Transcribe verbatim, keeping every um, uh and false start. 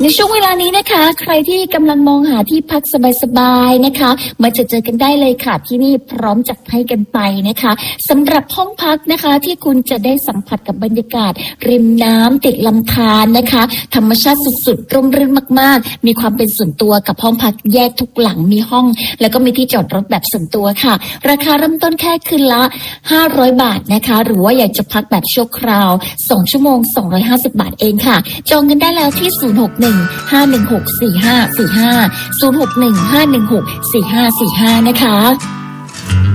ในช่วงเวลานี้นะคะใครที่กำลังมองหาที่พักสบายๆนะคะมาเจอเจอกันได้เลยค่ะที่นี่พร้อมจัดให้กันไปนะคะสำหรับห้องพักนะคะที่คุณจะได้สัมผัสกับบรรยากาศริมน้ำติดลำธารนะคะธรรมชาติสุดๆร่มรื่นมากๆมีความเป็นส่วนตัวกับห้องพักแยกทุกหลังมีห้องแล้วก็มีที่จอดรถแบบส่วนตัวค่ะราคาเริ่มต้นแค่คืนละห้าร้อยบาทนะคะหรือว่าอยากจะพักแบบชั่วคราวสองชั่วโมงสองร้อยห้าสิบบาทเองค่ะจองกันได้แล้วที่ศูนย์ หก หนึ่ง ห้า หนึ่ง หก สี่ ห้า สี่ ห้า ศูนย์ หก หนึ่ง ห้า หนึ่ง หก สี่ ห้า สี่ ห้านะคะ